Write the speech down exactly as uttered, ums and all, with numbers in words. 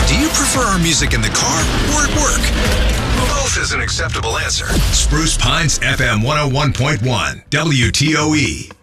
Do you prefer our music in the car or at work? Both is an acceptable answer. Spruce Pines F M one oh one point one, W T O E.